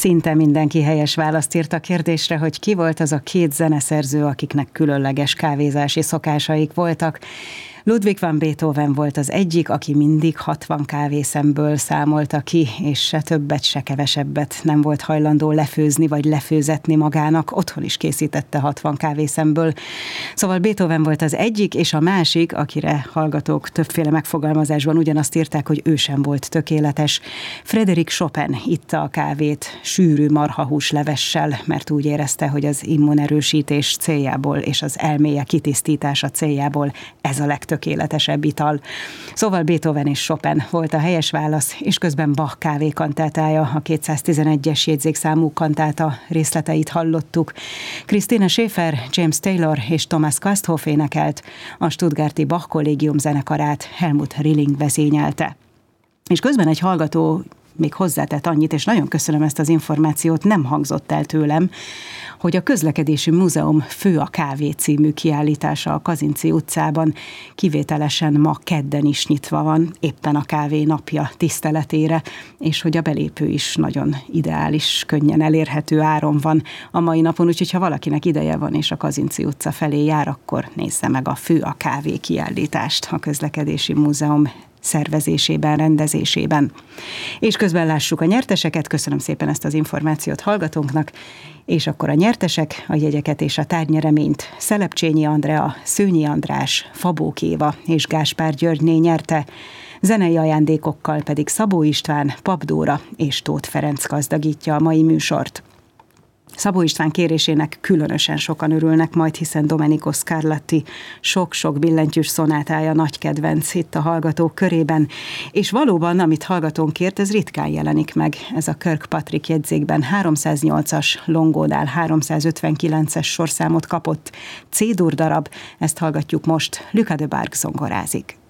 Szinte mindenki helyes választ írt a kérdésre, hogy ki volt az a két zeneszerző, akiknek különleges kávézási szokásaik voltak. Ludwig van Beethoven volt az egyik, aki mindig 60 kávészemből számolta ki, és se többet, se kevesebbet nem volt hajlandó lefőzni vagy lefőzetni magának, otthon is készítette 60 kávészemből. Szóval Beethoven volt az egyik, és a másik, akire hallgatók többféle megfogalmazásban ugyanazt írták, hogy ő sem volt tökéletes. Frédéric Chopin itta a kávét sűrű marhahús levessel, mert úgy érezte, hogy az immunerősítés céljából és az elméje kitisztítása céljából ez a legtökéletesebb ital. Szóval Beethoven és Chopin volt a helyes válasz, és közben Bach kávékantátája, a 211-es jegyzékszámú kantáta részleteit hallottuk. Christine Schäfer, James Taylor és Thomas Kasthoff énekelt, a stuttgarti Bach kollégium zenekarát Helmut Rilling vezényelte. És közben egy hallgató még hozzátett annyit, és nagyon köszönöm ezt az információt, nem hangzott el tőlem, hogy a Közlekedési Múzeum Fő a kávé című kiállítása a Kazinczy utcában kivételesen ma kedden is nyitva van, éppen a kávé napja tiszteletére, és hogy a belépő is nagyon ideális, könnyen elérhető áron van a mai napon, úgyhogy ha valakinek ideje van és a Kazinczy utca felé jár, akkor nézze meg a Fő a kávé kiállítást a Közlekedési Múzeum szervezésében, rendezésében. És közben lássuk a nyerteseket, köszönöm szépen ezt az információt hallgatónknak, és akkor a nyertesek, a jegyeket és a tárgynyereményt Szelepcsényi Andrea, Szőnyi András, Fabók Éva és Gáspár Györgyné nyerte, zenei ajándékokkal pedig Szabó István, Pap Dóra és Tóth Ferenc gazdagítja a mai műsort. Szabó István kérésének különösen sokan örülnek majd, hiszen Domenico Scarlatti sok-sok billentyűs szonátája nagy kedvenc itt a hallgatók körében, és valóban, amit hallgatónk kért, ez ritkán jelenik meg, ez a Kirkpatrick jegyzékben 308-as Longónál 359-es sorszámot kapott C-dur darab, ezt hallgatjuk most, Luca de Barg zongorázik.